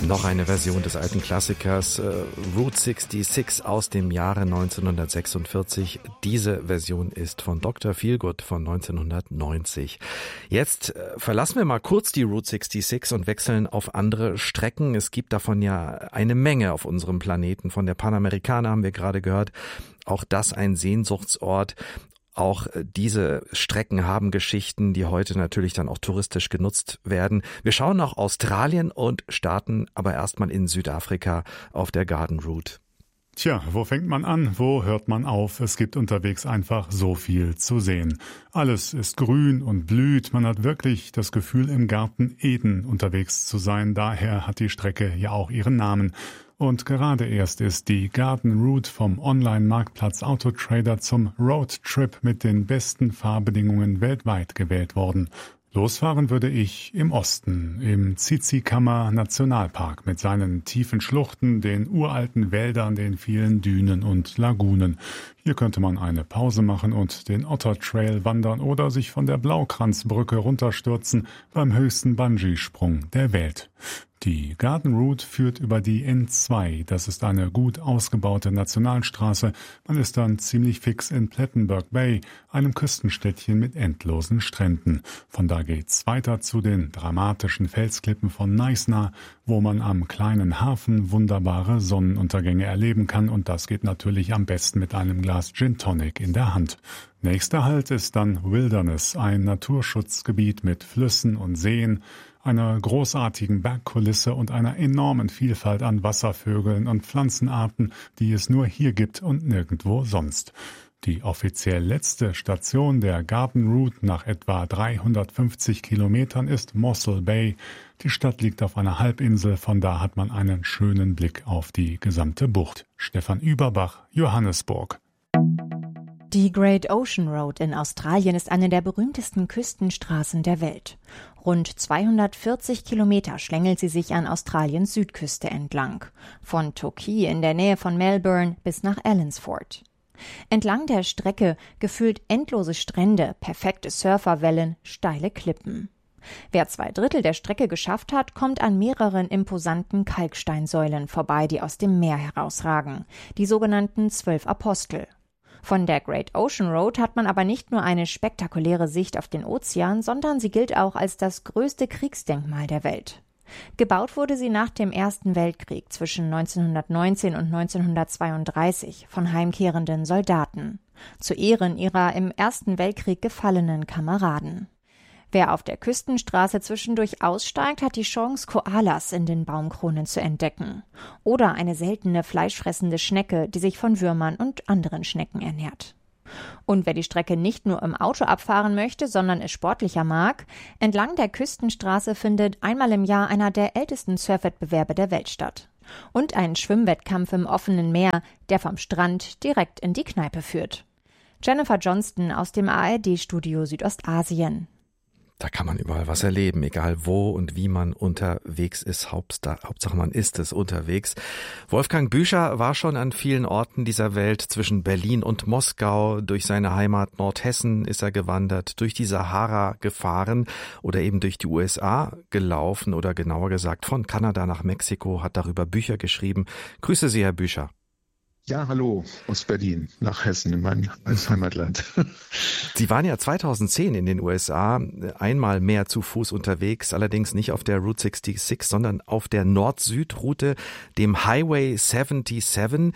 Noch eine Version des alten Klassikers Route 66 aus dem Jahre 1946. Diese Version ist von Dr. Feelgood von 1990. Jetzt verlassen wir mal kurz die Route 66 und wechseln auf andere Strecken. Es gibt davon ja eine Menge auf unserem Planeten. Von der Panamericana haben wir gerade gehört. Auch das ein Sehnsuchtsort. Auch diese Strecken haben Geschichten, die heute natürlich dann auch touristisch genutzt werden. Wir schauen nach Australien und starten aber erstmal in Südafrika auf der Garden Route. Tja, wo fängt man an? Wo hört man auf? Es gibt unterwegs einfach so viel zu sehen. Alles ist grün und blüht. Man hat wirklich das Gefühl, im Garten Eden unterwegs zu sein. Daher hat die Strecke ja auch ihren Namen. Und gerade erst ist die Garden Route vom Online-Marktplatz Autotrader zum Roadtrip mit den besten Fahrbedingungen weltweit gewählt worden. Losfahren würde ich im Osten, im Tsitsikamma Nationalpark mit seinen tiefen Schluchten, den uralten Wäldern, den vielen Dünen und Lagunen. Hier könnte man eine Pause machen und den Otter Trail wandern oder sich von der Blaukranzbrücke runterstürzen beim höchsten Bungee-Sprung der Welt. Die Garden Route führt über die N2. Das ist eine gut ausgebaute Nationalstraße. Man ist dann ziemlich fix in Plettenberg Bay, einem Küstenstädtchen mit endlosen Stränden. Von da geht's weiter zu den dramatischen Felsklippen von Knysna, wo man am kleinen Hafen wunderbare Sonnenuntergänge erleben kann. Und das geht natürlich am besten mit einem Glas Gin Tonic in der Hand. Nächster Halt ist dann Wilderness, ein Naturschutzgebiet mit Flüssen und Seen, einer großartigen Bergkulisse und einer enormen Vielfalt an Wasservögeln und Pflanzenarten, die es nur hier gibt und nirgendwo sonst. Die offiziell letzte Station der Garden Route nach etwa 350 Kilometern ist Mossel Bay. Die Stadt liegt auf einer Halbinsel, von da hat man einen schönen Blick auf die gesamte Bucht. Stefan Überbach, Johannesburg. Die Great Ocean Road in Australien ist eine der berühmtesten Küstenstraßen der Welt. Rund 240 Kilometer schlängelt sie sich an Australiens Südküste entlang. Von Torquay in der Nähe von Melbourne bis nach Allansford. Entlang der Strecke gefühlt endlose Strände, perfekte Surferwellen, steile Klippen. Wer 2/3 der Strecke geschafft hat, kommt an mehreren imposanten Kalksteinsäulen vorbei, die aus dem Meer herausragen. Die sogenannten 12 Apostel. Von der Great Ocean Road hat man aber nicht nur eine spektakuläre Sicht auf den Ozean, sondern sie gilt auch als das größte Kriegsdenkmal der Welt. Gebaut wurde sie nach dem Ersten Weltkrieg zwischen 1919 und 1932 von heimkehrenden Soldaten, zu Ehren ihrer im Ersten Weltkrieg gefallenen Kameraden. Wer auf der Küstenstraße zwischendurch aussteigt, hat die Chance, Koalas in den Baumkronen zu entdecken. Oder eine seltene fleischfressende Schnecke, die sich von Würmern und anderen Schnecken ernährt. Und wer die Strecke nicht nur im Auto abfahren möchte, sondern es sportlicher mag, entlang der Küstenstraße findet einmal im Jahr einer der ältesten Surfwettbewerbe der Welt statt. Und ein Schwimmwettkampf im offenen Meer, der vom Strand direkt in die Kneipe führt. Jennifer Johnston aus dem ARD-Studio Südostasien. Da kann man überall was erleben, egal wo und wie man unterwegs ist. Hauptsache man ist es unterwegs. Wolfgang Büscher war schon an vielen Orten dieser Welt, zwischen Berlin und Moskau. Durch seine Heimat Nordhessen ist er gewandert, durch die Sahara gefahren oder eben durch die USA gelaufen oder genauer gesagt von Kanada nach Mexiko, hat darüber Bücher geschrieben. Grüße Sie, Herr Büscher. Ja, hallo aus Berlin nach Hessen in mein Heimatland. Sie waren ja 2010 in den USA einmal mehr zu Fuß unterwegs, allerdings nicht auf der Route 66, sondern auf der Nord-Süd-Route, dem Highway 77.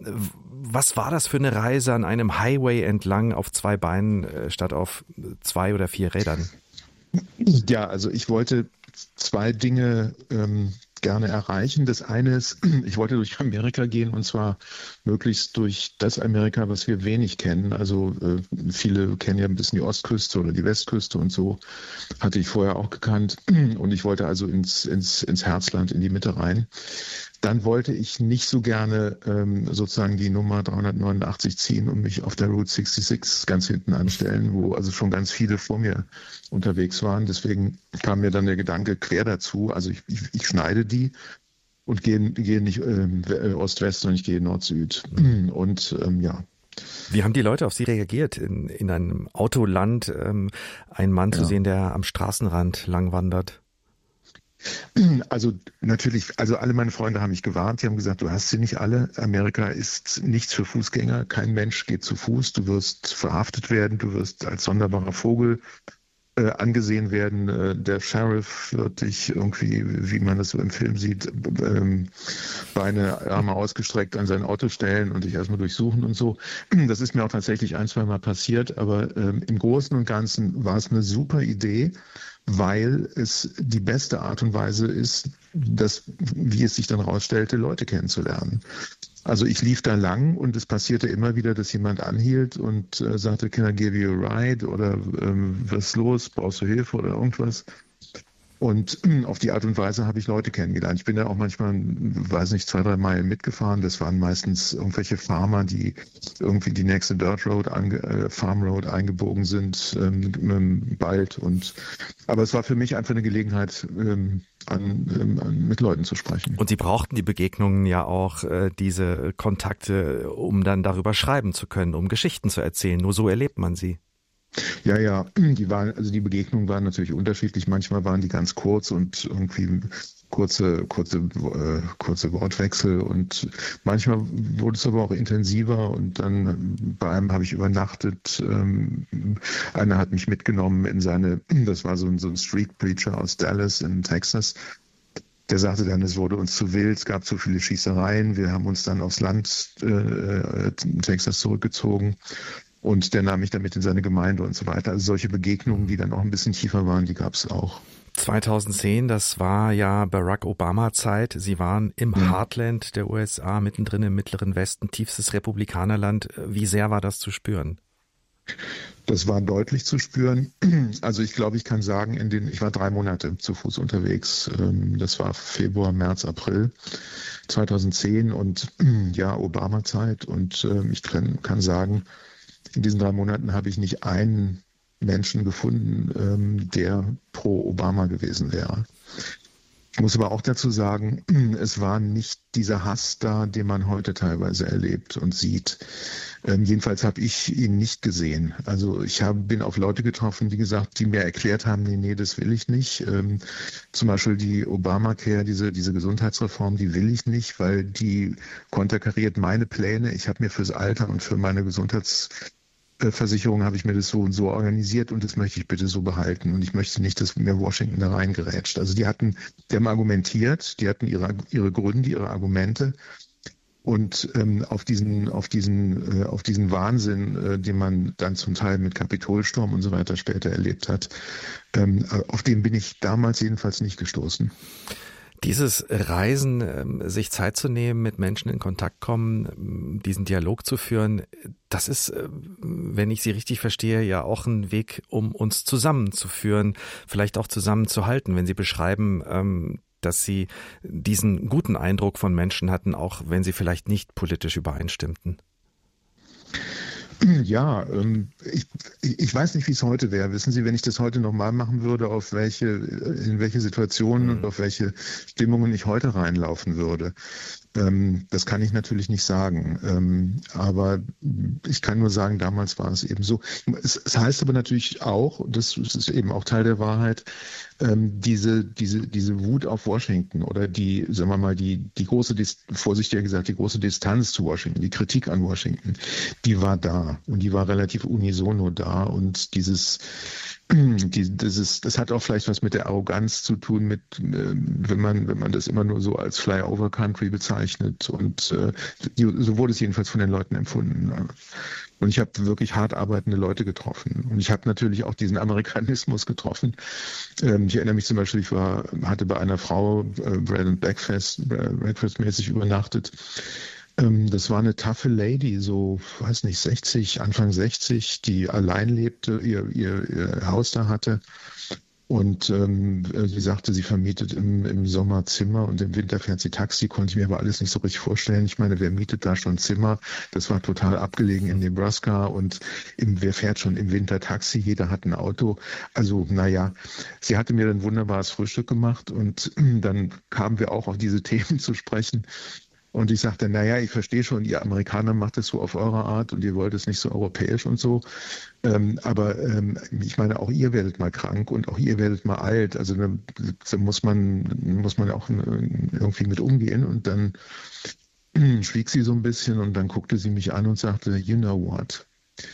Was war das für eine Reise an einem Highway entlang auf 2 Beinen statt auf 2 oder 4 Rädern? Ja, also ich wollte 2 Dinge gerne erreichen. Das eine ist, ich wollte durch Amerika gehen und zwar möglichst durch das Amerika, was wir wenig kennen. Also viele kennen ja ein bisschen die Ostküste oder die Westküste und so hatte ich vorher auch gekannt und ich wollte also ins Herzland, in die Mitte rein. Dann wollte ich nicht so gerne sozusagen die Nummer 389 ziehen und mich auf der Route 66 ganz hinten anstellen, wo also schon ganz viele vor mir unterwegs waren. Deswegen kam mir dann der Gedanke quer dazu. Also ich schneide die und gehe nicht Ost-West, sondern ich gehe Nord-Süd. Und ja. Wie haben die Leute auf Sie reagiert, in einem Autoland einen Mann zu sehen, der am Straßenrand lang wandert? Also natürlich, also alle meine Freunde haben mich gewarnt, die haben gesagt, du hast sie nicht alle. Amerika ist nichts für Fußgänger, kein Mensch geht zu Fuß, du wirst verhaftet werden, du wirst als sonderbarer Vogel angesehen werden. Der Sheriff wird dich irgendwie, wie man das so im Film sieht, Beine, Arme ausgestreckt an sein Auto stellen und dich erstmal durchsuchen und so. Das ist mir auch tatsächlich ein, zwei Mal passiert, aber im Großen und Ganzen war es eine super Idee, weil es die beste Art und Weise ist, wie es sich dann rausstellte, Leute kennenzulernen. Also ich lief da lang und es passierte immer wieder, dass jemand anhielt und sagte, can I give you a ride? Oder was ist los? Brauchst du Hilfe oder irgendwas? Und auf die Art und Weise habe ich Leute kennengelernt. Ich bin da auch manchmal, weiß nicht, 2-3 Meilen mitgefahren. Das waren meistens irgendwelche Farmer, die irgendwie die nächste Dirt Road, Farm Road eingebogen sind, bald. Aber es war für mich einfach eine Gelegenheit, mit Leuten zu sprechen. Und Sie brauchten die Begegnungen ja auch, diese Kontakte, um dann darüber schreiben zu können, um Geschichten zu erzählen. Nur so erlebt man sie. Ja, die Begegnungen waren natürlich unterschiedlich. Manchmal waren die ganz kurz und irgendwie kurze Wortwechsel und manchmal wurde es aber auch intensiver und dann bei einem habe ich übernachtet. Einer hat mich mitgenommen das war so ein Street Preacher aus Dallas in Texas. Der sagte dann, es wurde uns zu wild, es gab zu viele Schießereien. Wir haben uns dann aufs Land Texas zurückgezogen. Und der nahm mich dann mit in seine Gemeinde und so weiter. Also solche Begegnungen, die dann auch ein bisschen tiefer waren, die gab es auch. 2010, das war ja Barack Obama-Zeit. Sie waren im Heartland der USA, mittendrin im Mittleren Westen, tiefstes Republikanerland. Wie sehr war das zu spüren? Das war deutlich zu spüren. Also ich glaube, ich kann sagen, ich war 3 Monate zu Fuß unterwegs. Das war Februar, März, April 2010 und ja, Obama-Zeit. Und ich kann sagen, in diesen 3 Monaten habe ich nicht einen Menschen gefunden, der pro Obama gewesen wäre. Ich muss aber auch dazu sagen, es war nicht dieser Hass da, den man heute teilweise erlebt und sieht. Jedenfalls habe ich ihn nicht gesehen. Also bin auf Leute getroffen, die mir erklärt haben, nee, das will ich nicht. Zum Beispiel die Obamacare, diese Gesundheitsreform, die will ich nicht, weil die konterkariert meine Pläne. Ich habe mir fürs Alter und für meine Gesundheitsversicherung habe ich mir das so und so organisiert und das möchte ich bitte so behalten. Und ich möchte nicht, dass mir Washington da reingerätscht. Also die haben argumentiert, die hatten ihre Gründe, ihre Argumente. Und auf diesen Wahnsinn, den man dann zum Teil mit Kapitolsturm und so weiter später erlebt hat, auf den bin ich damals jedenfalls nicht gestoßen. Dieses Reisen, sich Zeit zu nehmen, mit Menschen in Kontakt kommen, diesen Dialog zu führen, das ist, wenn ich Sie richtig verstehe, ja auch ein Weg, um uns zusammenzuführen, vielleicht auch zusammenzuhalten, wenn Sie beschreiben, dass Sie diesen guten Eindruck von Menschen hatten, auch wenn sie vielleicht nicht politisch übereinstimmten. Ja, ich weiß nicht, wie es heute wäre. Wissen Sie, wenn ich das heute nochmal machen würde, in welche Situationen und auf welche Stimmungen ich heute reinlaufen würde. Das kann ich natürlich nicht sagen. Aber ich kann nur sagen, damals war es eben so. Es heißt aber natürlich auch, das ist eben auch Teil der Wahrheit, diese Wut auf Washington oder die große, vorsichtiger gesagt, die große Distanz zu Washington, die Kritik an Washington, die war da und die war relativ unisono da und das hat auch vielleicht was mit der Arroganz zu tun, wenn man das immer nur so als Flyover Country bezeichnet und so wurde es jedenfalls von den Leuten empfunden. Und ich habe wirklich hart arbeitende Leute getroffen. Und ich habe natürlich auch diesen Amerikanismus getroffen. Ich erinnere mich zum Beispiel, hatte bei einer Frau Bread and Breakfast-mäßig übernachtet. Das war eine taffe Lady, so, weiß nicht, Anfang 60, die allein lebte, ihr Haus da hatte. Und sie sagte, sie vermietet im Sommer Zimmer und im Winter fährt sie Taxi, konnte ich mir aber alles nicht so richtig vorstellen. Ich meine, wer mietet da schon Zimmer? Das war total abgelegen in Nebraska und wer fährt schon im Winter Taxi? Jeder hat ein Auto. Also, naja, sie hatte mir ein wunderbares Frühstück gemacht und dann kamen wir auch auf diese Themen zu sprechen. Und ich sagte, naja, ich verstehe schon, ihr Amerikaner macht es so auf eure Art und ihr wollt es nicht so europäisch und so. Aber ich meine, auch ihr werdet mal krank und auch ihr werdet mal alt. Also da muss man auch irgendwie mit umgehen. Und dann schwieg sie so ein bisschen und dann guckte sie mich an und sagte, you know what,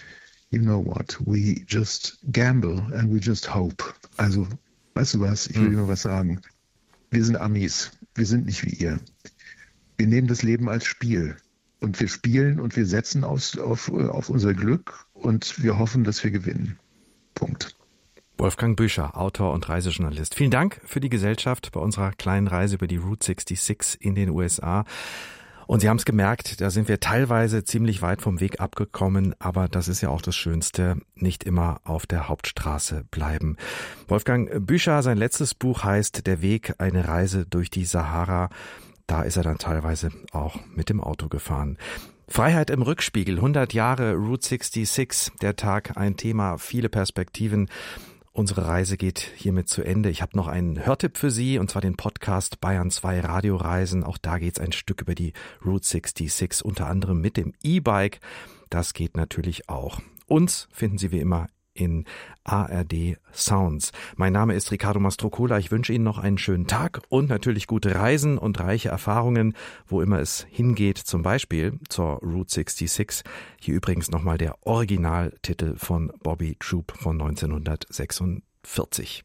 we just gamble and we just hope. Also, weißt du was, ich will dir nur was sagen. Wir sind Amis, wir sind nicht wie ihr. Wir nehmen das Leben als Spiel und wir spielen und wir setzen auf unser Glück und wir hoffen, dass wir gewinnen. Punkt. Wolfgang Büscher, Autor und Reisejournalist. Vielen Dank für die Gesellschaft bei unserer kleinen Reise über die Route 66 in den USA. Und Sie haben es gemerkt, da sind wir teilweise ziemlich weit vom Weg abgekommen, aber das ist ja auch das Schönste, nicht immer auf der Hauptstraße bleiben. Wolfgang Büscher, sein letztes Buch heißt Der Weg, eine Reise durch die Sahara. Da ist er dann teilweise auch mit dem Auto gefahren. Freiheit im Rückspiegel, 100 Jahre Route 66, der Tag, ein Thema, viele Perspektiven. Unsere Reise geht hiermit zu Ende. Ich habe noch einen Hörtipp für Sie, und zwar den Podcast Bayern 2 Radioreisen. Auch da geht es ein Stück über die Route 66, unter anderem mit dem E-Bike. Das geht natürlich auch. Uns finden Sie wie immer in ARD Sounds. Mein Name ist Ricardo Mastrocola. Ich wünsche Ihnen noch einen schönen Tag und natürlich gute Reisen und reiche Erfahrungen, wo immer es hingeht, zum Beispiel zur Route 66. Hier übrigens nochmal der Originaltitel von Bobby Troup von 1946.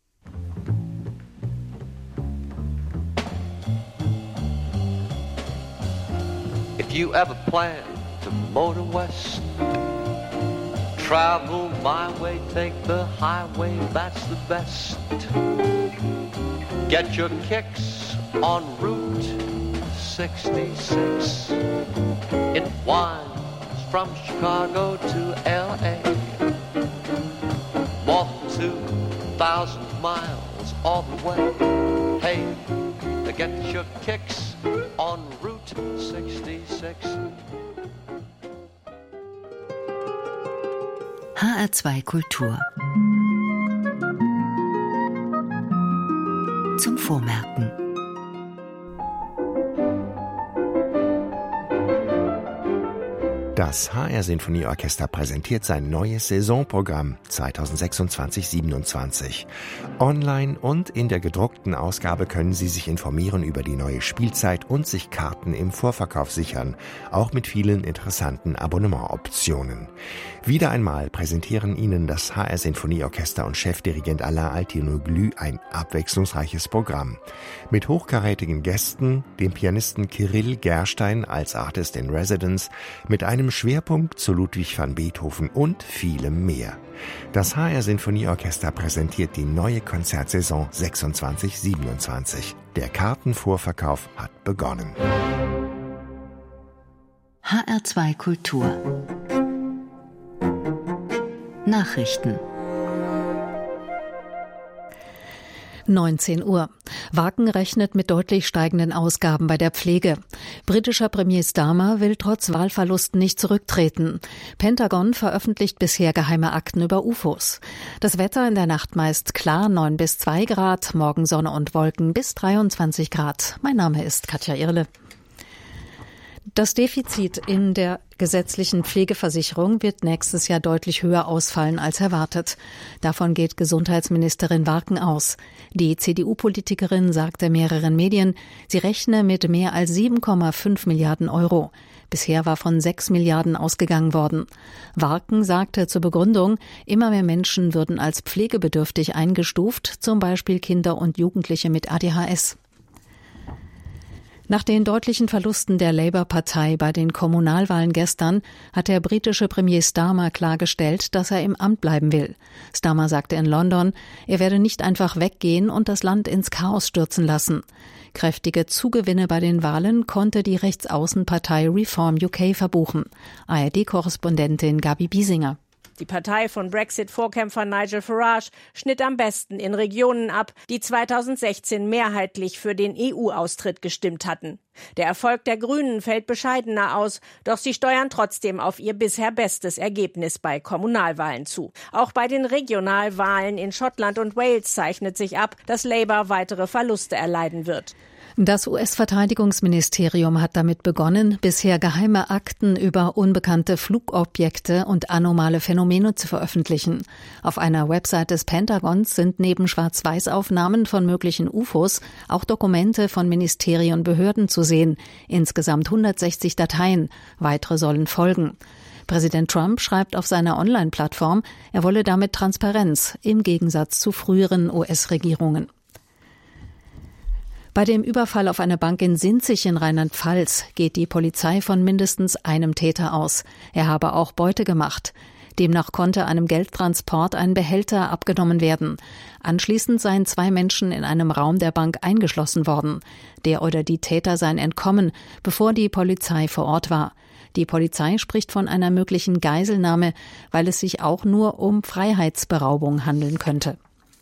If you ever plan to motor west, travel my way, take the highway, that's the best. Get your kicks on Route 66. It winds from Chicago to L.A. More than 2,000 miles all the way. Hey, get your kicks on Route 66. HR2 Kultur zum Vormerken. Das HR Sinfonieorchester präsentiert sein neues Saisonprogramm 2026-27. Online und in der gedruckten Ausgabe können Sie sich informieren über die neue Spielzeit und sich Karten im Vorverkauf sichern, auch mit vielen interessanten Abonnementoptionen. Wieder einmal präsentieren Ihnen das HR Sinfonieorchester und Chefdirigent Alain Altinoglu ein abwechslungsreiches Programm. Mit hochkarätigen Gästen, dem Pianisten Kirill Gerstein als Artist in Residence, mit einem Schwerpunkt zu Ludwig van Beethoven und vielem mehr. Das HR Sinfonieorchester präsentiert die neue Konzertsaison 26-27. Der Kartenvorverkauf hat begonnen. HR2 Kultur Nachrichten 19 Uhr. Waken rechnet mit deutlich steigenden Ausgaben bei der Pflege. Britischer Premier Starmer will trotz Wahlverlust nicht zurücktreten. Pentagon veröffentlicht bisher geheime Akten über UFOs. Das Wetter in der Nacht meist klar, 9 bis 2 Grad, morgen Sonne und Wolken bis 23 Grad. Mein Name ist Katja Irle. Das Defizit in der gesetzlichen Pflegeversicherung wird nächstes Jahr deutlich höher ausfallen als erwartet. Davon geht Gesundheitsministerin Waken aus. Die CDU-Politikerin sagte mehreren Medien, sie rechne mit mehr als 7,5 Milliarden Euro. Bisher war von 6 Milliarden ausgegangen worden. Waken sagte zur Begründung, immer mehr Menschen würden als pflegebedürftig eingestuft, zum Beispiel Kinder und Jugendliche mit ADHS. Nach den deutlichen Verlusten der Labour-Partei bei den Kommunalwahlen gestern hat der britische Premier Starmer klargestellt, dass er im Amt bleiben will. Starmer sagte in London, er werde nicht einfach weggehen und das Land ins Chaos stürzen lassen. Kräftige Zugewinne bei den Wahlen konnte die Rechtsaußenpartei Reform UK verbuchen. ARD-Korrespondentin Gabi Biesinger. Die Partei von Brexit-Vorkämpfer Nigel Farage schnitt am besten in Regionen ab, die 2016 mehrheitlich für den EU-Austritt gestimmt hatten. Der Erfolg der Grünen fällt bescheidener aus, doch sie steuern trotzdem auf ihr bisher bestes Ergebnis bei Kommunalwahlen zu. Auch bei den Regionalwahlen in Schottland und Wales zeichnet sich ab, dass Labour weitere Verluste erleiden wird. Das US-Verteidigungsministerium hat damit begonnen, bisher geheime Akten über unbekannte Flugobjekte und anomale Phänomene zu veröffentlichen. Auf einer Website des Pentagons sind neben Schwarz-Weiß-Aufnahmen von möglichen UFOs auch Dokumente von Ministerien und Behörden zu sehen. Insgesamt 160 Dateien. Weitere sollen folgen. Präsident Trump schreibt auf seiner Online-Plattform, er wolle damit Transparenz im Gegensatz zu früheren US-Regierungen. Bei dem Überfall auf eine Bank in Sinzig in Rheinland-Pfalz geht die Polizei von mindestens einem Täter aus. Er habe auch Beute gemacht. Demnach konnte einem Geldtransport ein Behälter abgenommen werden. Anschließend seien 2 Menschen in einem Raum der Bank eingeschlossen worden. Der oder die Täter seien entkommen, bevor die Polizei vor Ort war. Die Polizei spricht von einer möglichen Geiselnahme, weil es sich auch nur um Freiheitsberaubung handeln könnte.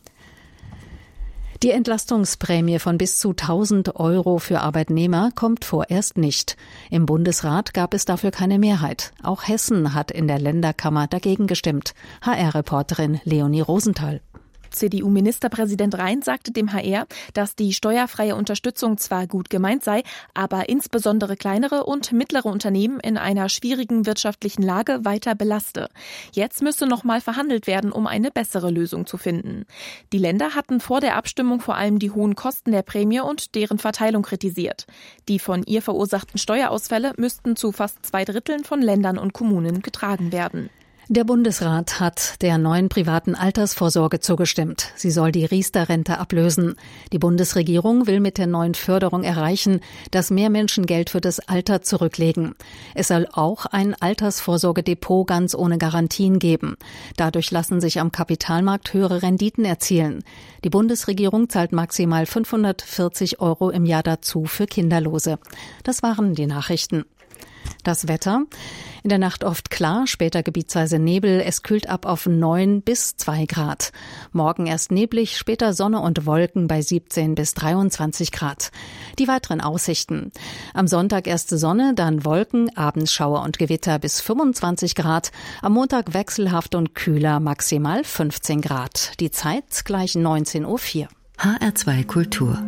Die Entlastungsprämie von bis zu 1.000 € für Arbeitnehmer kommt vorerst nicht. Im Bundesrat gab es dafür keine Mehrheit. Auch Hessen hat in der Länderkammer dagegen gestimmt. HR-Reporterin Leonie Rosenthal. CDU-Ministerpräsident Rhein sagte dem HR, dass die steuerfreie Unterstützung zwar gut gemeint sei, aber insbesondere kleinere und mittlere Unternehmen in einer schwierigen wirtschaftlichen Lage weiter belaste. Jetzt müsse noch mal verhandelt werden, um eine bessere Lösung zu finden. Die Länder hatten vor der Abstimmung vor allem die hohen Kosten der Prämie und deren Verteilung kritisiert. Die von ihr verursachten Steuerausfälle müssten zu fast 2/3 von Ländern und Kommunen getragen werden. Der Bundesrat hat der neuen privaten Altersvorsorge zugestimmt. Sie soll die Riester-Rente ablösen. Die Bundesregierung will mit der neuen Förderung erreichen, dass mehr Menschen Geld für das Alter zurücklegen. Es soll auch ein Altersvorsorgedepot ganz ohne Garantien geben. Dadurch lassen sich am Kapitalmarkt höhere Renditen erzielen. Die Bundesregierung zahlt maximal 540 € im Jahr dazu für Kinderlose. Das waren die Nachrichten. Das Wetter. In der Nacht oft klar, später gebietsweise Nebel. Es kühlt ab auf 9 bis 2 Grad. Morgen erst neblig, später Sonne und Wolken bei 17 bis 23 Grad. Die weiteren Aussichten. Am Sonntag erste Sonne, dann Wolken, abends Schauer und Gewitter bis 25 Grad. Am Montag wechselhaft und kühler, maximal 15 Grad. Die Zeit gleich 19:04 Uhr. HR2 Kultur.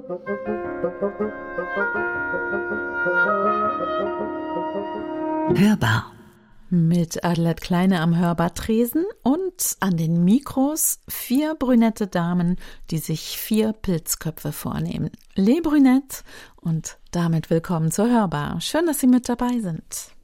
Hörbar. Mit Adelheid Kleine am Hörbartresen und an den Mikros 4 brünette Damen, die sich 4 Pilzköpfe vornehmen. Les Brunettes und damit willkommen zur Hörbar. Schön, dass Sie mit dabei sind.